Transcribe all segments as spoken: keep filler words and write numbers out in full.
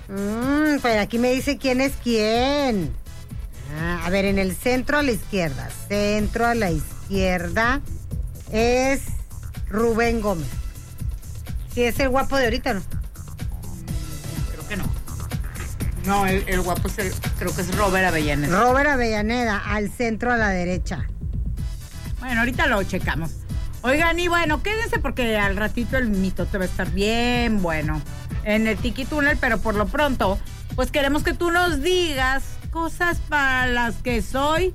Mm, pero aquí me dice quién es quién. Ah, a ver, en el centro a la izquierda. Centro a la izquierda es Rubén Gómez. ¿Sí es el guapo de ahorita, no? Creo que no. No, el, el guapo es el, creo que es Robert Avellaneda. Robert Avellaneda, al centro a la derecha. Bueno, ahorita lo checamos. Oigan, y bueno, quédense porque al ratito el mitote va a estar bien bueno en el Tiki Túnel, pero por lo pronto, pues queremos que tú nos digas cosas para las que soy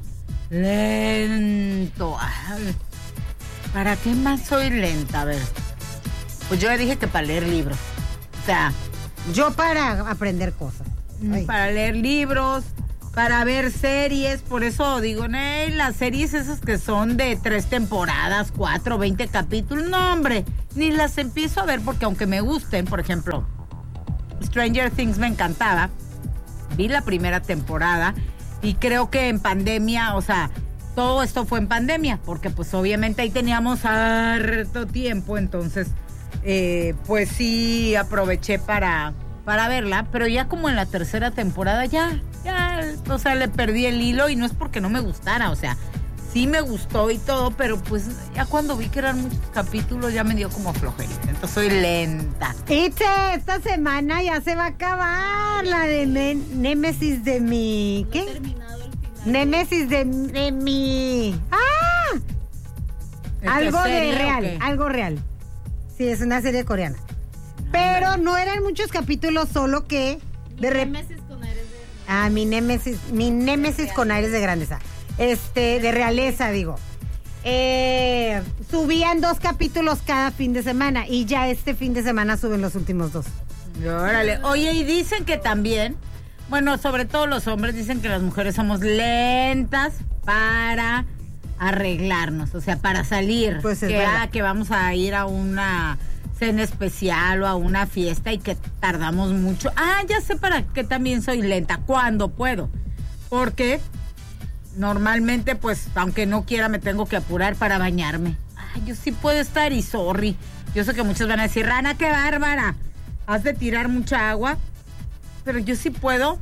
lento. Ay, ¿para qué más soy lenta? A ver, pues yo ya dije que para leer libros. O sea, yo para aprender cosas. Ay. Para leer libros, para ver series, por eso digo, hey, las series esas que son de tres temporadas, cuatro, veinte capítulos, no hombre, ni las empiezo a ver porque aunque me gusten, por ejemplo, Stranger Things me encantaba, vi la primera temporada y creo que en pandemia, o sea, todo esto fue en pandemia, porque pues obviamente ahí teníamos harto tiempo, entonces, eh, pues sí aproveché para... para verla, pero ya como en la tercera temporada ya, ya, o sea, le perdí el hilo y no es porque no me gustara, o sea, sí me gustó y todo, pero pues ya cuando vi que eran muchos capítulos ya me dio como flojerita, entonces soy lenta. Itze, esta semana ya se va a acabar la de Men- Némesis de mi... ¿qué? No he terminado el final. Némesis de, de mi... ¡Ah! Algo de real, algo real. Sí, es una serie coreana. Pero no eran muchos capítulos, solo que de repente... con aires de... Ah, mi némesis, mi némesis con aires de grandeza. Este, de realeza, digo. Eh, subían dos capítulos cada fin de semana y ya este fin de semana suben los últimos dos. Órale. Oye, y dicen que también, bueno, sobre todo los hombres dicen que las mujeres somos lentas para arreglarnos, o sea, para salir. Pues es que, verdad. ah, que vamos a ir a una cena especial o a una fiesta y que tardamos mucho. Ah, ya sé para qué también soy lenta, cuando puedo. Porque normalmente, pues, aunque no quiera, me tengo que apurar para bañarme. Ay, yo sí puedo estar y sorry. Yo sé que muchos van a decir, Rana, qué bárbara, has de tirar mucha agua. Pero yo sí puedo.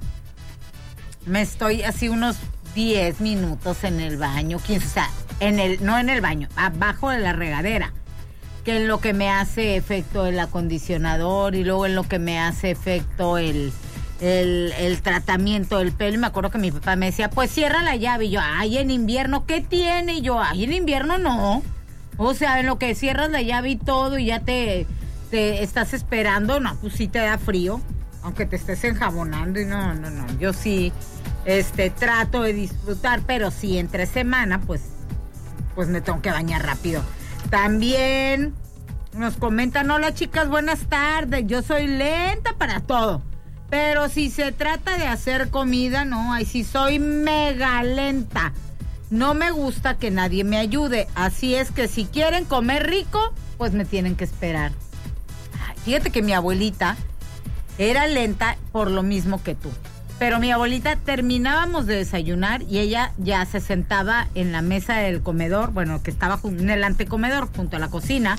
Me estoy así unos diez minutos en el baño, quince, o sea, en el, no en el baño, abajo de la regadera. Que en lo que me hace efecto el acondicionador y luego en lo que me hace efecto el, el, el tratamiento del pelo. Y me acuerdo que mi papá me decía, pues cierra la llave. Y yo, ay, en invierno, ¿qué tiene? Y yo, ay, en invierno no. O sea, en lo que cierras la llave y todo y ya te, te estás esperando, no, pues sí te da frío, aunque te estés enjabonando y no, no, no. Yo sí este, trato de disfrutar, pero sí entre semana, pues, pues me tengo que bañar rápido. También nos comentan, hola chicas, buenas tardes, yo soy lenta para todo, pero si se trata de hacer comida, no, ahí sí soy mega lenta, no me gusta que nadie me ayude, así es que si quieren comer rico, pues me tienen que esperar. Ay, fíjate que mi abuelita era lenta por lo mismo que tú. Pero mi abuelita, terminábamos de desayunar y ella ya se sentaba en la mesa del comedor, bueno, que estaba en el antecomedor junto a la cocina,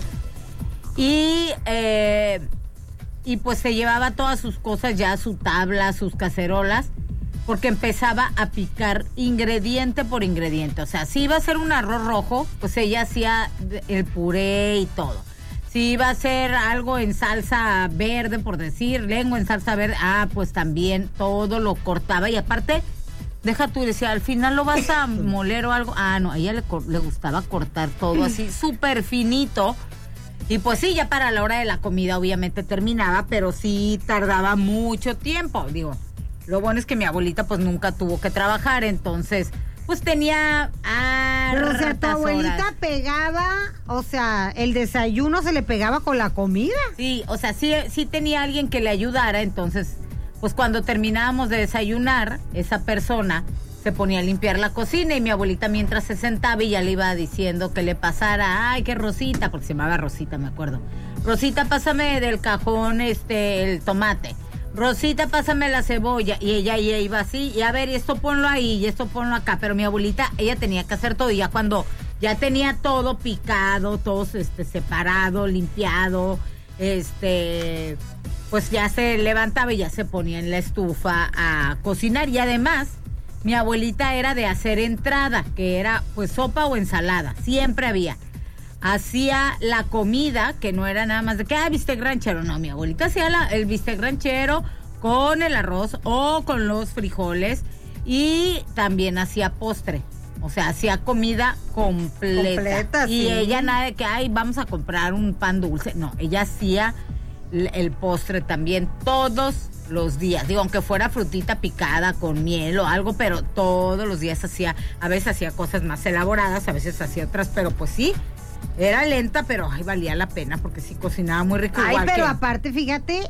y, eh, y pues se llevaba todas sus cosas ya, su tabla, sus cacerolas, porque empezaba a picar ingrediente por ingrediente. O sea, si iba a ser un arroz rojo, pues ella hacía el puré y todo. Si iba a ser algo en salsa verde, por decir, lengua en salsa verde, ah, pues también todo lo cortaba. Y aparte, deja tú, decía, al final lo vas a moler o algo. Ah, no, a ella le, le gustaba cortar todo así, súper finito. Y pues sí, ya para la hora de la comida obviamente terminaba, pero sí tardaba mucho tiempo. Digo, lo bueno es que mi abuelita pues nunca tuvo que trabajar, entonces... pues tenía ah, pero o sea, tu abuelita horas. Pegaba, o sea, el desayuno se le pegaba con la comida. Sí, o sea, sí, sí tenía alguien que le ayudara, entonces, pues cuando terminábamos de desayunar, esa persona se ponía a limpiar la cocina y mi abuelita mientras se sentaba y ya le iba diciendo que le pasara, ay, que Rosita, porque se llamaba Rosita, me acuerdo. Rosita, pásame del cajón este el tomate. Rosita, pásame la cebolla. Y ella, ella iba así, y a ver, y esto ponlo ahí, y esto ponlo acá. Pero mi abuelita, ella tenía que hacer todo, y ya cuando ya tenía todo picado, todo este, separado, limpiado, este, pues ya se levantaba y ya se ponía en la estufa a cocinar. Y además, mi abuelita era de hacer entrada, que era pues sopa o ensalada, siempre había. Hacía la comida, que no era nada más de que, ah, bistec ranchero. No, mi abuelita hacía la, el bistec ranchero con el arroz o con los frijoles y también hacía postre. O sea, hacía comida completa. Completa, y sí. Ella nada de que, ay, vamos a comprar un pan dulce. No, ella hacía el postre también todos los días. Digo, aunque fuera frutita picada con miel o algo, pero todos los días hacía, a veces hacía cosas más elaboradas, a veces hacía otras, pero pues sí. Era lenta, pero ay, valía la pena porque sí cocinaba muy rico. Ay, pero que... aparte, fíjate,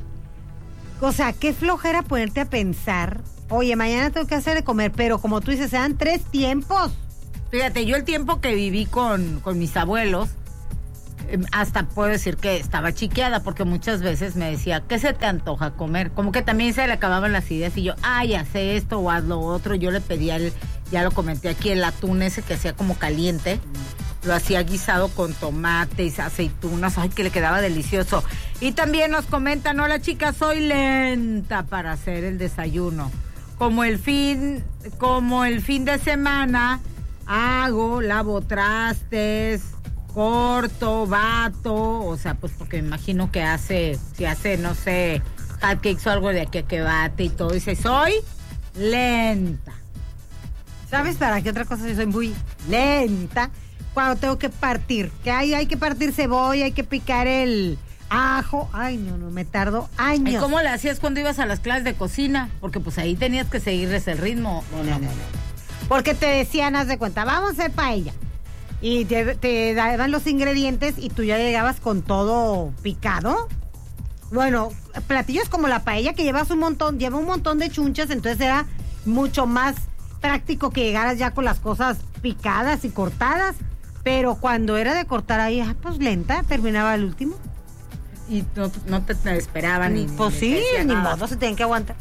o sea, qué flojera ponerte a pensar, oye, mañana tengo que hacer de comer, pero como tú dices, eran tres tiempos. Fíjate, yo el tiempo que viví con, con mis abuelos, eh, hasta puedo decir que estaba chiqueada, porque muchas veces me decía, ¿qué se te antoja comer? Como que también se le acababan las ideas y yo, ay, haz esto o haz lo otro. Yo le pedía, el, ya lo comenté aquí, el atún ese que hacía como caliente. Lo hacía guisado con tomates, aceitunas, ay, que le quedaba delicioso. Y también nos comentan, hola chicas, soy lenta para hacer el desayuno. Como el fin, como el fin de semana, hago, lavo trastes, corto, bato, o sea, pues porque me imagino que hace, si hace, no sé, hotcakes o algo de que, que bate y todo. Dice, soy lenta. ¿Sabes para qué otra cosa? Yo soy muy lenta. Cuando tengo que partir, que hay, hay que partir cebolla, hay que picar el ajo. Ay, no, no, me tardo años. ¿Y cómo le hacías cuando ibas a las clases de cocina? Porque pues ahí tenías que seguirles el ritmo. No, no, no, no. Porque te decían, haz de cuenta, vamos a hacer paella. Y te, te daban los ingredientes y tú ya llegabas con todo picado. Bueno, platillos como la paella que llevas un montón, lleva un montón de chunchas, entonces era mucho más práctico que llegaras ya con las cosas picadas y cortadas. Pero cuando era de cortar ahí, ah, pues lenta, terminaba el último. Y no, no te, te esperaban ni... Pues ni sí, ni modo, se tienen que aguantar.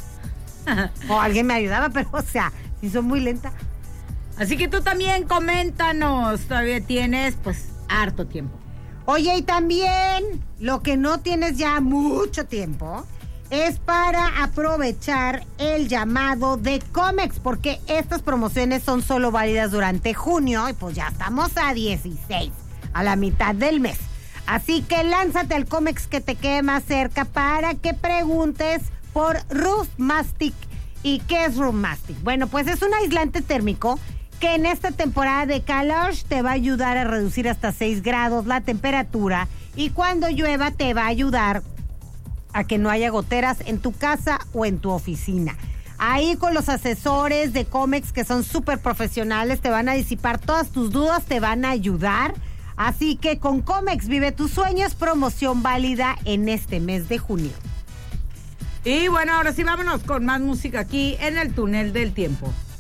O alguien me ayudaba, pero o sea, sí son muy lenta. Así que tú también coméntanos, todavía tienes pues harto tiempo. Oye, y también lo que no tienes ya mucho tiempo es para aprovechar el llamado de Comex, porque estas promociones son solo válidas durante junio y pues ya estamos a dieciséis, a la mitad del mes. Así que lánzate al Comex que te quede más cerca para que preguntes por Roof Mastic. ¿Y qué es Roof Mastic? Bueno, pues es un aislante térmico que en esta temporada de calor te va a ayudar a reducir hasta seis grados la temperatura y cuando llueva te va a ayudar a que no haya goteras en tu casa o en tu oficina. Ahí con los asesores de Comex que son súper profesionales te van a disipar todas tus dudas, te van a ayudar. Así que con Comex vive tus sueños, promoción válida en este mes de junio. Y bueno, ahora sí vámonos con más música aquí en el túnel del tiempo.